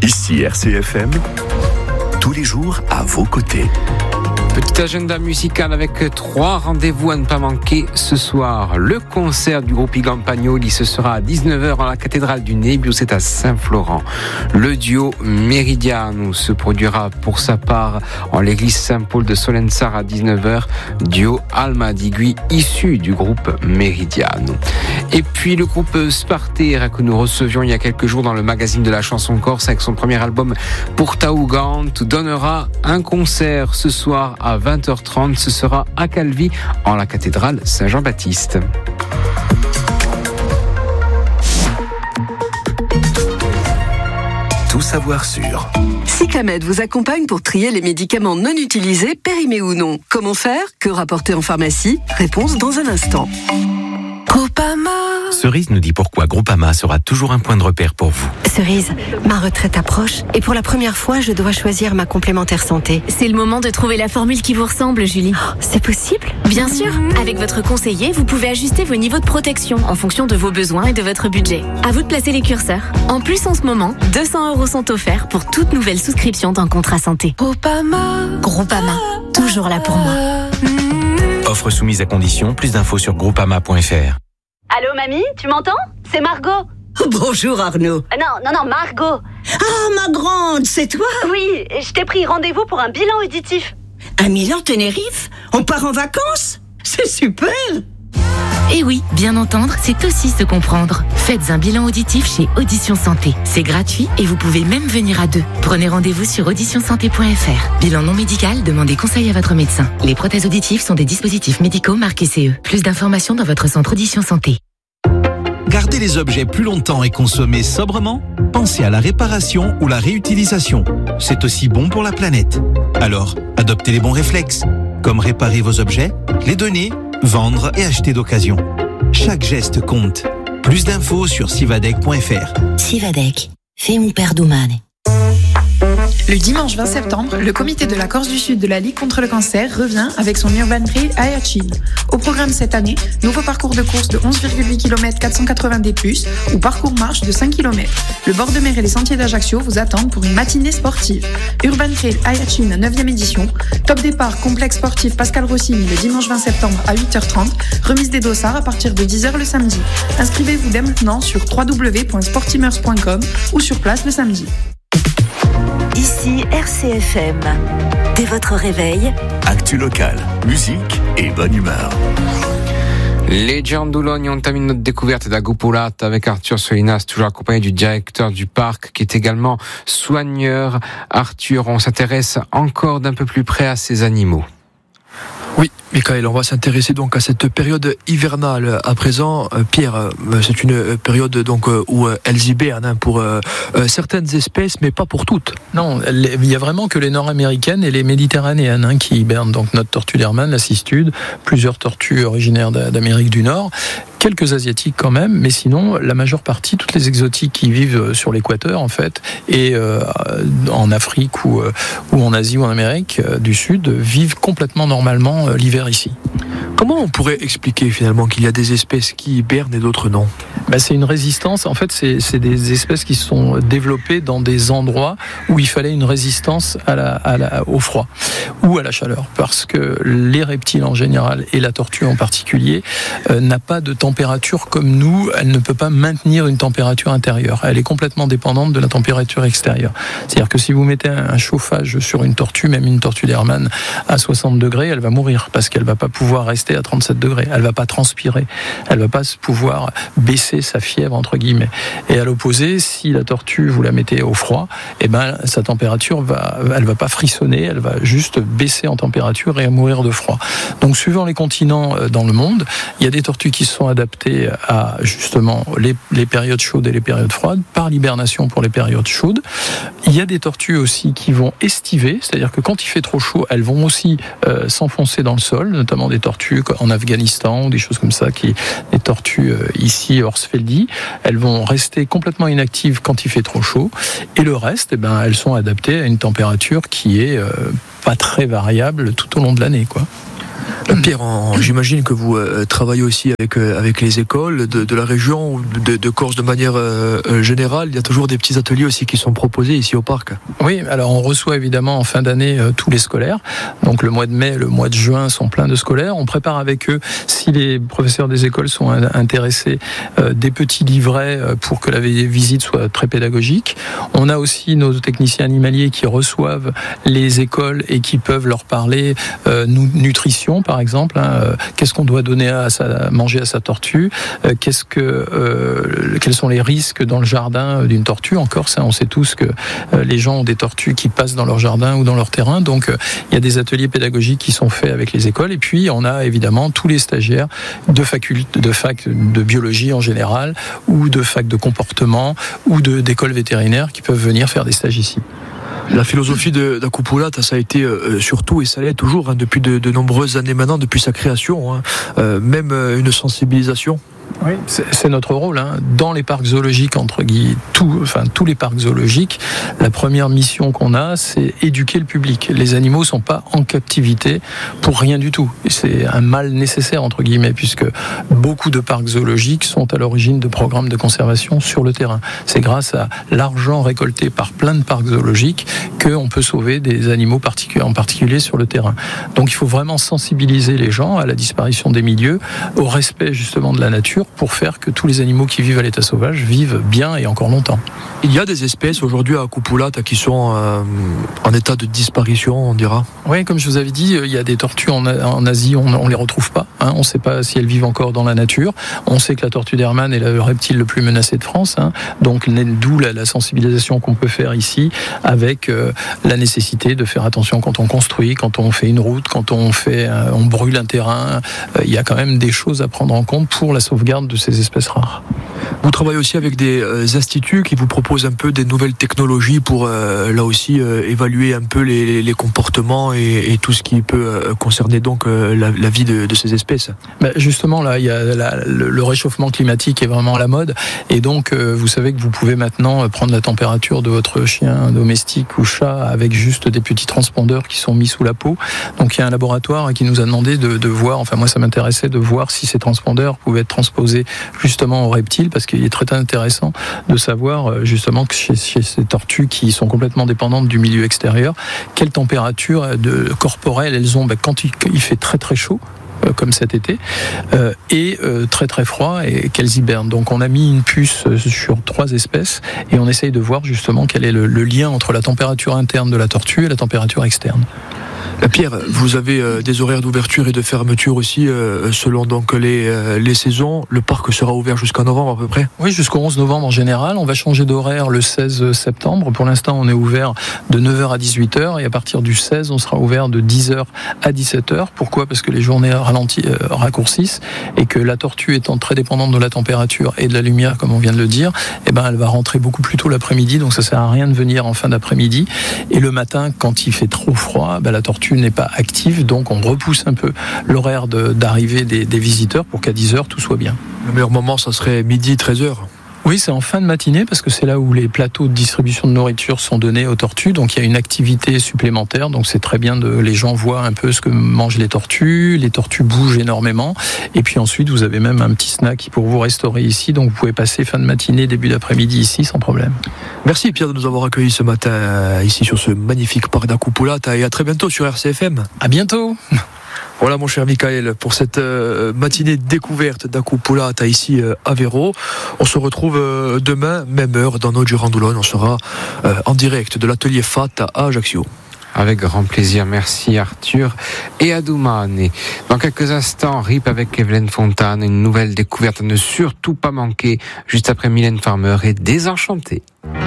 Ici RCFM, tous les jours à vos côtés. Petit agenda musical avec 3 rendez-vous à ne pas manquer ce soir. Le concert du groupe Igampagnoli, ce sera à 19h à la cathédrale du Nebbio, c'est à Saint-Florent. Le duo Meridiano se produira pour sa part en l'église Saint-Paul de Solensar à 19h. Duo Alma Digui, issu du groupe Meridiano. Et puis le groupe Sparter que nous recevions il y a quelques jours dans le magazine de la chanson corse avec son premier album Pour Taougan, donnera un concert ce soir à 20h30, ce sera à Calvi, en la cathédrale Saint-Jean-Baptiste. Tout savoir sur. Cyclamed vous accompagne pour trier les médicaments non utilisés, périmés ou non. Comment faire? Que rapporter en pharmacie? Réponse dans un instant. Groupama. Cerise nous dit pourquoi Groupama sera toujours un point de repère pour vous. Cerise, ma retraite approche et pour la première fois, je dois choisir ma complémentaire santé. C'est le moment de trouver la formule qui vous ressemble, Julie. Oh, c'est possible? Bien sûr. Avec votre conseiller, vous pouvez ajuster vos niveaux de protection en fonction de vos besoins et de votre budget. À vous de placer les curseurs. En plus, en ce moment, 200 € sont offerts pour toute nouvelle souscription d'un contrat santé. Groupama, toujours là pour moi. Offre soumise à condition, plus d'infos sur groupama.fr. Allô, mamie, tu m'entends? C'est Margot. Bonjour Arnaud. Non, Margot. Ah, ma grande, c'est toi? Oui, je t'ai pris rendez-vous pour un bilan auditif. À Milan-Tenerife? On part en vacances? C'est super! Et oui, bien entendre, c'est aussi se comprendre. Faites un bilan auditif chez Audition Santé. C'est gratuit et vous pouvez même venir à 2. Prenez rendez-vous sur auditionsanté.fr. Bilan non médical, demandez conseil à votre médecin. Les prothèses auditives sont des dispositifs médicaux marqués CE. Plus d'informations dans votre centre Audition Santé. Garder les objets plus longtemps et consommer sobrement? Pensez à la réparation ou la réutilisation. C'est aussi bon pour la planète. Alors, adoptez les bons réflexes, comme réparer vos objets, les donner, vendre et acheter d'occasion. Chaque geste compte. Plus d'infos sur sivadec.fr. Sivadec, fais mon père domane. Le dimanche 20 septembre, le comité de la Corse du Sud de la Ligue contre le cancer revient avec son Urban Trail Ayachin. Au programme cette année, nouveau parcours de course de 11,8 km 480 D+, ou parcours marche de 5 km. Le bord de mer et les sentiers d'Ajaccio vous attendent pour une matinée sportive. Urban Trail Ayachin 9e édition. Top départ, complexe sportif Pascal Rossini le dimanche 20 septembre à 8h30. Remise des dossards à partir de 10h le samedi. Inscrivez-vous dès maintenant sur www.sportimers.com ou sur place le samedi. Ici RCFM. Dès votre réveil, Actu locale, musique et bonne humeur. Les Giandoloni ont terminé notre découverte d'Agopolat avec Arthur Solinas, toujours accompagné du directeur du parc qui est également soigneur. Arthur, on s'intéresse encore d'un peu plus près à ces animaux. Oui, Michael, on va s'intéresser donc à cette période hivernale. À présent, Pierre, c'est une période donc où elles hibernent pour certaines espèces, mais pas pour toutes. Non, il y a vraiment que les nord-américaines et les méditerranéennes qui hibernent. Donc notre tortue d'Hermann, la cistude, plusieurs tortues originaires d'Amérique du Nord. Quelques asiatiques quand même, mais sinon la majeure partie, toutes les exotiques qui vivent sur l'équateur en fait, et en Afrique ou en Asie ou en Amérique du Sud, vivent complètement normalement l'hiver ici. Comment on pourrait expliquer finalement qu'il y a des espèces qui hibernent et d'autres non? C'est une résistance, en fait c'est des espèces qui se sont développées dans des endroits où il fallait une résistance au froid ou à la chaleur, parce que les reptiles en général et la tortue en particulier n'a pas de température comme nous, elle ne peut pas maintenir une température intérieure, elle est complètement dépendante de la température extérieure. C'est-à-dire que si vous mettez un chauffage sur une tortue, même une tortue d'Hermann à 60 degrés, elle va mourir parce qu'elle va pas pouvoir rester à 37 degrés, elle va pas transpirer, elle va pas pouvoir baisser sa fièvre entre guillemets. Et à l'opposé, si la tortue vous la mettez au froid, sa température elle va pas frissonner, elle va juste baisser en température et mourir de froid. Donc suivant les continents dans le monde, il y a des tortues qui sont adaptées à justement les périodes chaudes et les périodes froides, par l'hibernation pour les périodes chaudes. Il y a des tortues aussi qui vont estiver, c'est-à-dire que quand il fait trop chaud, elles vont aussi s'enfoncer dans le sol, notamment des tortues en Afghanistan ou des choses comme ça, des tortues ici Horsfeldi, elles vont rester complètement inactives quand il fait trop chaud, et le reste, elles sont adaptées à une température qui est pas très variable tout au long de l'année, quoi. Pierre, j'imagine que vous travaillez aussi avec les écoles de la région ou de Corse de manière générale. Il y a toujours des petits ateliers aussi qui sont proposés ici au parc. Oui, alors on reçoit évidemment en fin d'année tous les scolaires. Donc le mois de mai, le mois de juin sont pleins de scolaires. On prépare avec eux, si les professeurs des écoles sont intéressés, des petits livrets pour que la visite soit très pédagogique. On a aussi nos techniciens animaliers qui reçoivent les écoles et qui peuvent leur parler nutrition par exemple. Qu'est-ce qu'on doit donner à manger à sa tortue, quels sont les risques dans le jardin d'une tortue. En Corse, on sait tous que les gens ont des tortues qui passent dans leur jardin ou dans leur terrain, donc il y a des ateliers pédagogiques qui sont faits avec les écoles, et puis on a évidemment tous les stagiaires de fac de biologie en général, ou de fac de comportement, ou d'écoles vétérinaires qui peuvent venir faire des stages ici. La philosophie d'Akupulata, ça a été surtout, et ça l'est toujours, depuis de nombreuses années maintenant, depuis sa création, même une sensibilisation. Oui, c'est notre rôle. Dans les parcs zoologiques, tous les parcs zoologiques, la première mission qu'on a, c'est éduquer le public. Les animaux ne sont pas en captivité pour rien du tout. Et c'est un mal nécessaire, entre guillemets, puisque beaucoup de parcs zoologiques sont à l'origine de programmes de conservation sur le terrain. C'est grâce à l'argent récolté par plein de parcs zoologiques qu'on peut sauver des animaux en particulier sur le terrain. Donc il faut vraiment sensibiliser les gens à la disparition des milieux, au respect justement de la nature, pour faire que tous les animaux qui vivent à l'état sauvage vivent bien et encore longtemps. Il y a des espèces aujourd'hui à Akupulata qui sont en état de disparition, on dira. Oui, comme je vous avais dit, il y a des tortues en Asie, on ne les retrouve pas. On ne sait pas si elles vivent encore dans la nature. On sait que la tortue d'Hermann est le reptile le plus menacé de France. Donc d'où la sensibilisation qu'on peut faire ici, avec la nécessité de faire attention quand on construit, quand on fait une route, quand on brûle un terrain. Il y a quand même des choses à prendre en compte pour la sauvegarde de ces espèces rares. Vous travaillez aussi avec des instituts qui vous proposent un peu des nouvelles technologies pour là aussi évaluer un peu les comportements et tout ce qui peut concerner donc la vie de ces espèces. Justement, là, il y a le réchauffement climatique est vraiment à la mode, et donc vous savez que vous pouvez maintenant prendre la température de votre chien domestique ou chat avec juste des petits transpondeurs qui sont mis sous la peau. Donc il y a un laboratoire qui nous a demandé de voir, enfin moi ça m'intéressait de voir si ces transpondeurs pouvaient être transposés justement aux reptiles, parce qu'il est très intéressant de savoir justement que chez ces tortues qui sont complètement dépendantes du milieu extérieur, quelle température corporelle elles ont quand il fait très très chaud, comme cet été, et très très froid, et qu'elles hibernent. Donc on a mis une puce sur 3 espèces et on essaye de voir justement quel est le lien entre la température interne de la tortue et la température externe. Pierre, vous avez des horaires d'ouverture et de fermeture aussi selon donc les saisons. Le parc sera ouvert jusqu'en novembre à peu près ? Oui, jusqu'au 11 novembre en général. On va changer d'horaire le 16 septembre. Pour l'instant, on est ouvert de 9h à 18h, et à partir du 16, on sera ouvert de 10h à 17h. Pourquoi ? Parce que les journées raccourcissent, et que la tortue étant très dépendante de la température et de la lumière, comme on vient de le dire, elle va rentrer beaucoup plus tôt l'après-midi, donc ça sert à rien de venir en fin d'après-midi. Et le matin, quand il fait trop froid, la tortue n'est pas active, donc on repousse un peu l'horaire d'arrivée des visiteurs pour qu'à 10h tout soit bien. Le meilleur moment, ça serait midi, 13h. Oui, c'est en fin de matinée, parce que c'est là où les plateaux de distribution de nourriture sont donnés aux tortues, donc il y a une activité supplémentaire, donc c'est très bien les gens voient un peu ce que mangent les tortues bougent énormément, et puis ensuite vous avez même un petit snack pour vous restaurer ici, donc vous pouvez passer fin de matinée, début d'après-midi ici sans problème. Merci Pierre de nous avoir accueillis ce matin ici sur ce magnifique parc d'Akupulata, et à très bientôt sur RCFM. À bientôt. Voilà mon cher Michael, pour cette matinée découverte d'Akupulata ici à Véro. On se retrouve demain, même heure, dans nos Girandoulone. On sera en direct de l'atelier FAT à Ajaccio. Avec grand plaisir, merci Arthur et Adoumane. Dans quelques instants, RIP avec Evelyne Fontane, une nouvelle découverte à ne surtout pas manquer, juste après Mylène Farmer et Désenchanté.